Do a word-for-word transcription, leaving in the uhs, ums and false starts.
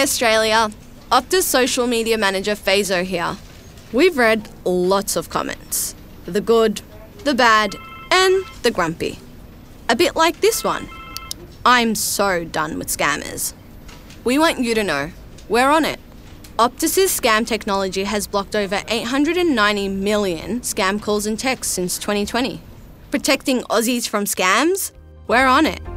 Australia, Optus social media manager Fazo here. We've read lots of comments. The good, the bad, and the grumpy. A bit like this one. I'm so done with scammers. We want you to know, we're on it. Optus's scam technology has blocked over eight hundred ninety million scam calls and texts since twenty twenty. Protecting Aussies from scams? We're on it.